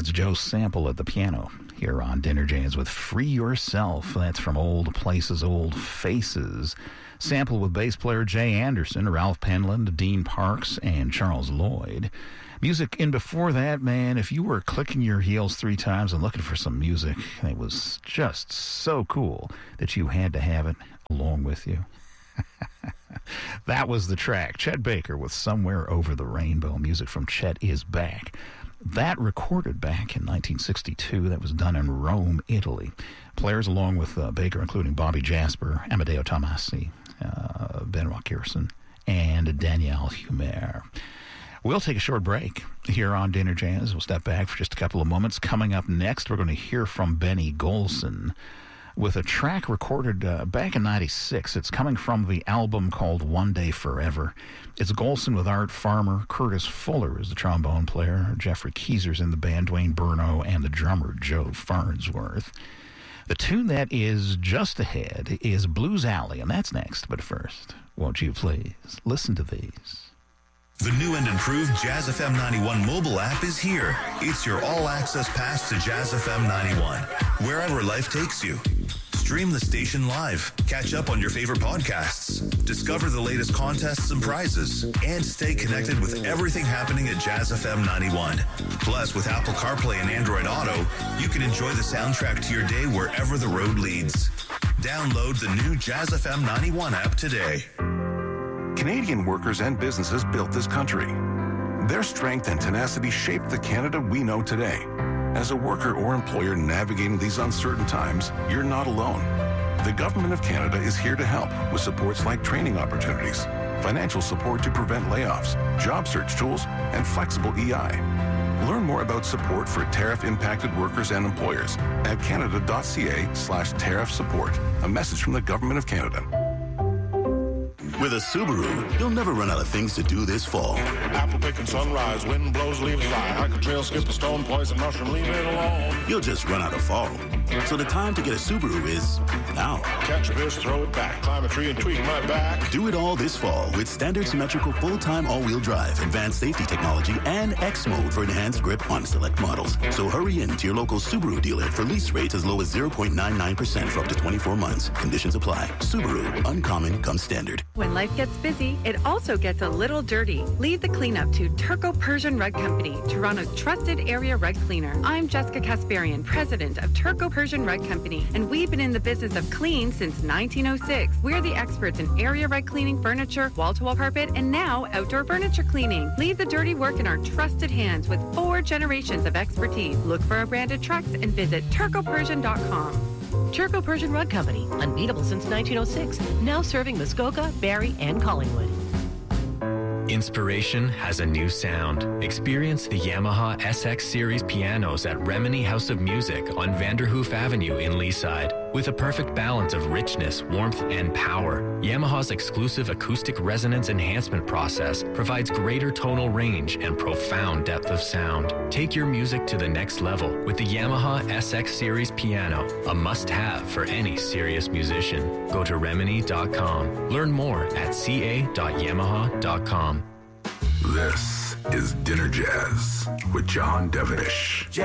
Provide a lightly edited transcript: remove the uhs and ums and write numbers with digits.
That's Joe Sample at the piano here on Dinner Jazz with Free Yourself. That's from Old Places, Old Faces. Sample with bass player Jay Anderson, Ralph Penland, Dean Parks, and Charles Lloyd. Music in before that, man, if you were clicking your heels 3 times and looking for some music, it was just so cool that you had to have it along with you. That was the track. Chet Baker with Somewhere Over the Rainbow. Music from Chet is Back. That recorded back in 1962. That was done in Rome, Italy. Players along with Baker, including Bobby Jasper, Amadeo Tomasi, Benoit Kirsten, and Danielle Humer. We'll take a short break here on Dinner Jazz. We'll step back for just a couple of moments. Coming up next, we're going to hear from Benny Golson with a track recorded back in 96. It's coming from the album called One Day Forever. It's Golson with Art Farmer. Curtis Fuller is the trombone player. Jeffrey Keezer's in the band, Dwayne Burno, and the drummer, Joe Farnsworth. The tune that is just ahead is Blues Alley, and that's next. But first, won't you please listen to these? The new and improved Jazz FM 91 mobile app is here. It's your all-access pass to Jazz FM 91, wherever life takes you. Stream the station live, catch up on your favorite podcasts, discover the latest contests and prizes, and stay connected with everything happening at Jazz FM 91. Plus, with Apple CarPlay and Android Auto, you can enjoy the soundtrack to your day wherever the road leads. Download the new Jazz FM 91 app today. Canadian workers and businesses built this country. Their strength and tenacity shaped the Canada we know today. As a worker or employer navigating these uncertain times, you're not alone. The Government of Canada is here to help with supports like training opportunities, financial support to prevent layoffs, job search tools, and flexible EI. Learn more about support for tariff-impacted workers and employers at canada.ca/tariff support. A message from the Government of Canada. With a Subaru, you'll never run out of things to do this fall. Apple picking sunrise, wind blows, leaves fly. Hike a trail, skip a stone, poison mushroom, leave it alone. You'll just run out of fall. So the time to get a Subaru is now. Catch a fish, throw it back, climb a tree and tweak my back. Do it all this fall with standard symmetrical full-time all-wheel drive, advanced safety technology, and X mode for enhanced grip on select models. So hurry in to your local Subaru dealer for lease rates as low as 0.99% for up to 24 months. Conditions apply. Subaru, uncommon comes standard. When life gets busy, it also gets a little dirty. Leave the cleanup to Turco Persian Rug Company, Toronto's trusted area rug cleaner. I'm Jessica Kasparian, president of Turco Persian Rug Company, and we've been in the business of clean since 1906. We're the experts in area rug cleaning, furniture, wall-to-wall carpet, and now outdoor furniture cleaning. Leave the dirty work in our trusted hands with 4 generations of expertise. Look for our branded trucks and visit turcopersian.com. Turco Persian Rug Company, unbeatable since 1906, now serving Muskoka, Barrie, and Collingwood. Inspiration has a new sound. Experience the Yamaha SX Series pianos at Remini House of Music on Vanderhoof Avenue in Leaside. With a perfect balance of richness, warmth, and power, Yamaha's exclusive acoustic resonance enhancement process provides greater tonal range and profound depth of sound. Take your music to the next level with the Yamaha SX Series piano, a must-have for any serious musician. Go to Remini.com. Learn more at ca.yamaha.com. This is Dinner Jazz with John Devenish.